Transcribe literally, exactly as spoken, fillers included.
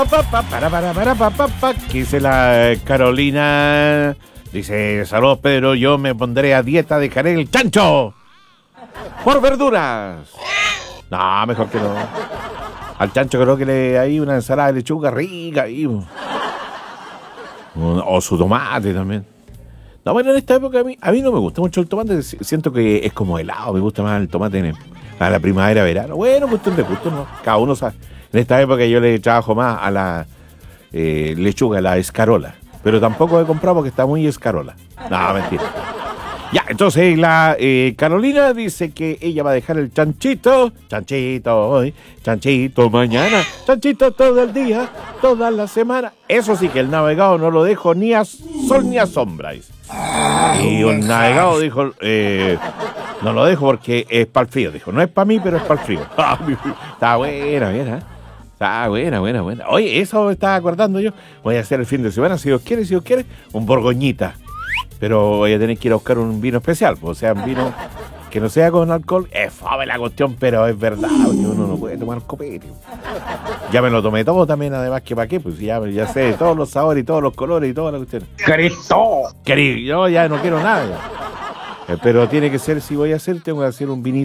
Pa, pa, para, para, para, pa, pa, pa. ¿Qué dice la Carolina? Dice, saludos Pedro, yo me pondré a dieta, dejaré el chancho por verduras. No, mejor que no. Al chancho creo que le hay una ensalada de lechuga rica ahí. O su tomate también. No, bueno, en esta época a mí, a mí no me gusta mucho el tomate. Siento que es como helado. Me gusta más el tomate en el, a la primavera, verano. Bueno, cuestión de gusto, ¿no? Cada uno sabe. En esta época yo le trabajo más a la eh, lechuga, a la escarola. Pero tampoco he comprado porque está muy escarola. No, mentira. Ya, entonces la eh, Carolina dice que ella va a dejar el chanchito, chanchito hoy, chanchito mañana, chanchito todo el día, toda la semana. Eso sí que el navegado no lo dejo ni a sol ni a sombra. Dice. Y el navegado dijo, eh, no lo dejo porque es para el frío. Dijo, no es para mí, pero es para el frío. Está buena, buena. Está buena, buena, buena. Oye, eso me estaba acordando yo. Voy a hacer el fin de semana, si Dios quiere, si Dios quiere, un borgoñita. Pero voy a tener que ir a buscar un vino especial, o sea, un vino que no sea con alcohol. Es fome la cuestión, pero es verdad, que uno no puede tomar copete. Ya me lo tomé todo también, además, que para qué, pues ya, ya sé todos los sabores y todos los colores y toda la cuestión. ¡Cristo! Querido, yo ya no quiero nada. Ya. Pero tiene que ser, si voy a hacer, tengo que hacer un vinito.